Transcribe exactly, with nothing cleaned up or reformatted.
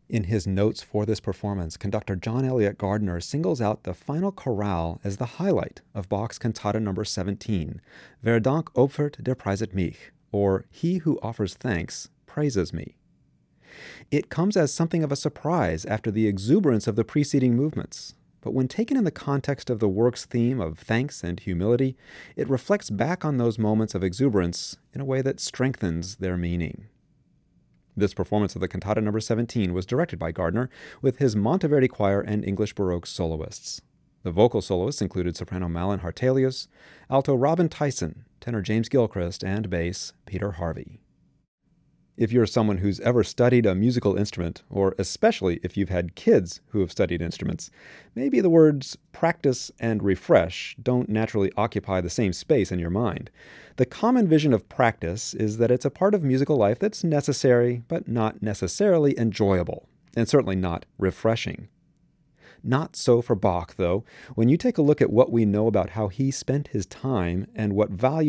In his notes for this performance, conductor John Eliot Gardiner singles out the final chorale as the highlight of Bach's Cantata number seventeen, Wer Dank opfert, der preiset mich, or He who offers thanks praises me. It comes as something of a surprise after the exuberance of the preceding movements, but when taken in the context of the work's theme of thanks and humility, it reflects back on those moments of exuberance in a way that strengthens their meaning. This performance of the Cantata number seventeen was directed by Gardiner with his Monteverdi Choir and English Baroque soloists. The vocal soloists included soprano Malin Hartelius, alto Robin Tyson, tenor James Gilchrist, and bass Peter Harvey. If you're someone who's ever studied a musical instrument, or especially if you've had kids who have studied instruments, maybe the words practice and refresh don't naturally occupy the same space in your mind. The common vision of practice is that it's a part of musical life that's necessary, but not necessarily enjoyable, and certainly not refreshing. Not so for Bach, though. When you take a look at what we know about how he spent his time and what value